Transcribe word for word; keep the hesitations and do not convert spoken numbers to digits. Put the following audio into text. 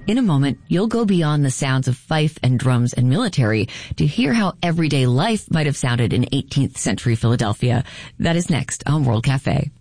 In a moment, you'll go beyond the sounds of fife and drums and military to hear how everyday life might have sounded in eighteenth century Philadelphia. That is next on World Cafe.